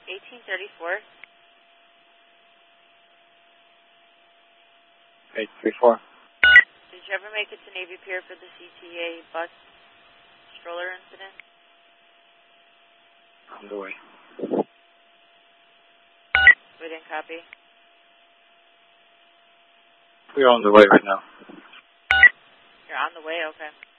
1834. 834. Did you ever make it to Navy Pier for the CTA bus stroller incident? On the way. We didn't copy. We're on the way right now. You're on the way? Okay.